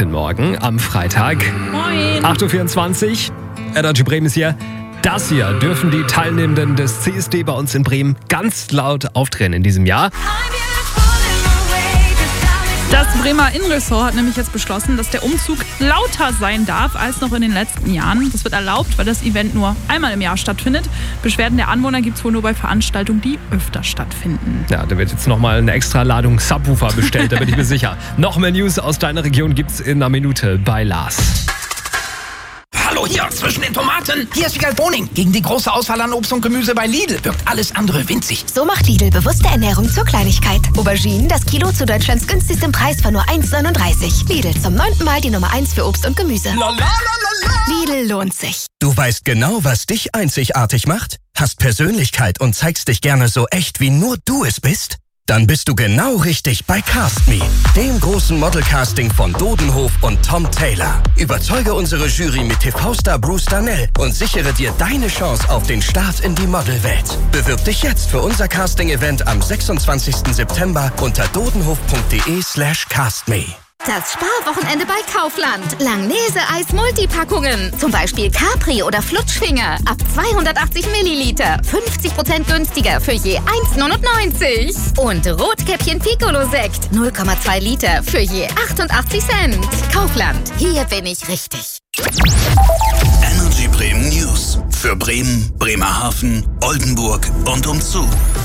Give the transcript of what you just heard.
Guten Morgen am Freitag. Moin. 8.24 Uhr. Energy Bremen ist hier. Das hier dürfen die Teilnehmenden des CSD bei uns in Bremen ganz laut aufdrehen in diesem Jahr. Das Bremer Innenressort hat nämlich jetzt beschlossen, dass der Umzug lauter sein darf als noch in den letzten Jahren. Das wird erlaubt, weil das Event nur einmal im Jahr stattfindet. Beschwerden der Anwohner gibt es wohl nur bei Veranstaltungen, die öfter stattfinden. Ja, da wird jetzt nochmal eine extra Ladung Subwoofer bestellt, da bin ich mir sicher. Noch mehr News aus deiner Region gibt's in einer Minute bei Lars. Hallo hier zwischen den Tomaten. Hier ist Wiegald Boning. Gegen die große Auswahl an Obst und Gemüse bei Lidl wirkt alles andere winzig. So macht Lidl bewusste Ernährung zur Kleinigkeit. Auberginen, das Kilo zu Deutschlands günstigstem Preis von nur 1,39. Lidl, zum 9. Mal die Nummer 1 für Obst und Gemüse. Lidl lohnt sich. Du weißt genau, was dich einzigartig macht? Hast Persönlichkeit und zeigst dich gerne so echt, wie nur du es bist? Dann bist du genau richtig bei Cast Me, dem großen Modelcasting von Dodenhof und Tom Taylor. Überzeuge unsere Jury mit TV-Star Bruce Darnell und sichere dir deine Chance auf den Start in die Modelwelt. Bewirb dich jetzt für unser Casting-Event am 26. September unter dodenhof.de/castme. Das Sparwochenende bei Kaufland. Langnese-Eis-Multipackungen. Zum Beispiel Capri oder Flutschfinger. Ab 280 Milliliter. 50% günstiger für je 1,99. Und Rotkäppchen Piccolo-Sekt. 0,2 Liter für je 88 Cent. Kaufland. Hier bin ich richtig. Energy Bremen News. Für Bremen, Bremerhaven, Oldenburg und umzu.